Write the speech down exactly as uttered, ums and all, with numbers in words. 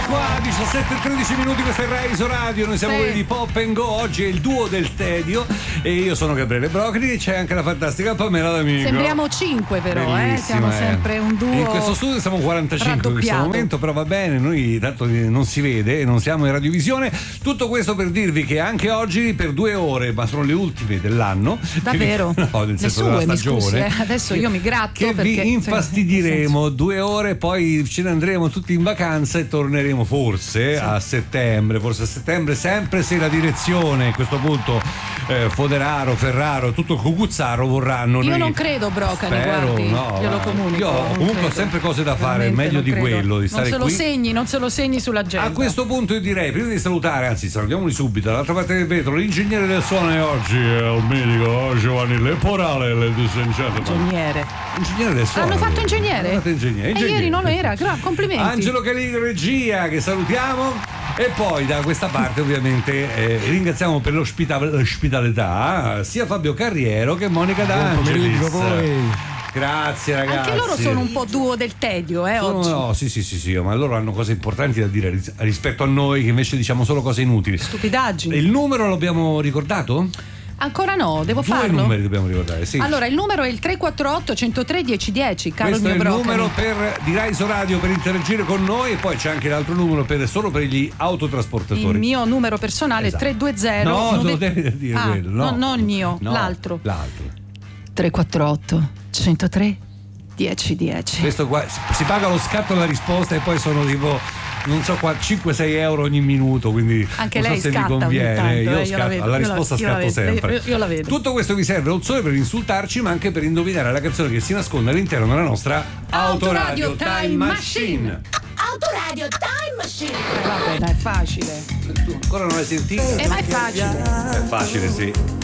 qua, diciassette e tredici minuti, questa è Rai Radio, noi siamo Sì. quelli di Pop and Go, oggi è il duo del tedio e io sono Gabriele Brocchi e c'è anche la fantastica Pamela D'Amico. Sembriamo cinque però, eh? Bellissima, Siamo eh. sempre un duo. In questo studio siamo quarantacinque in questo raddoppiato. momento, però va bene, noi tanto non si vede e non siamo in radiovisione. Tutto questo per dirvi che anche oggi per due ore, ma sono le ultime dell'anno. Davvero? No, nel Le senso sue, della mi stagione. scusi, eh. Adesso io mi gratto che perché vi infastidiremo due ore, poi ce ne andremo tutti in vacanza e torneremo forse sì. a settembre, forse a settembre, sempre se la direzione a questo punto eh, Foderaro, Ferraro, tutto il Cucuzzaro vorranno. Io noi... non credo, Brocani, Spero, guardi, no, glielo comunico. io comunque credo. ho sempre cose da fare, Veramente meglio non di credo. quello, di stare non se qui. lo segni, non se lo segni sull'agenda. A questo punto io direi, prima di salutare, anzi salutiamoli subito, dall'altra parte del vetro, l'ingegnere del suono e oggi è il medico Giovanni Leporale, ladies and gentlemen. Ingegnere. Ingegnere del suono. Hanno fatto ingegnere? Hanno fatto ingegnere. E ingegnere. ieri non era, gra- complimenti. Angelo Calini regia, che salutiamo. E poi da questa parte ovviamente eh, ringraziamo per l'ospita- l'ospitalità sia Fabio Carriero che Monica D'Angelis. Grazie ragazzi. Anche loro sono un po' duo del tedio, eh, Sono, oggi. no, sì, sì, sì, sì, ma loro hanno cose importanti da dire ris- rispetto a noi che invece diciamo solo cose inutili. Stupidaggini. Il numero l'abbiamo ricordato? Ancora no, devo Due farlo? numeri dobbiamo ricordare, sì. Allora, il numero è il tre quattro otto, uno zero tre, uno zero uno zero, caro Questo il è mio il Brocani. numero per, di Rai Radio per interagire con noi e poi c'è anche l'altro numero per, solo per gli autotrasportatori. Il mio numero personale Esatto. è tre due zero. No, nove... non devi dire ah, quello. No, no, non il mio, no, l'altro. L'altro. tre quattro otto, uno zero tre, uno zero uno zero. Questo qua si, si paga lo scatto alla risposta e poi sono tipo non so qua cinque sei euro ogni minuto, quindi anche non lei so se scatta mi conviene. ogni tanto, io eh, io scatto, la vedo, alla io la- risposta io la scatto vedo, sempre. io- io la vedo. Tutto questo vi serve non solo per insultarci, ma anche per indovinare la canzone che si nasconde all'interno della nostra Autoradio Autoradio Time Time Machine. Machine. Autoradio Time Machine. Eh, vabbè, dai, è facile. Tu ancora non l'hai sentita? Eh, ma è facile. È facile, sì.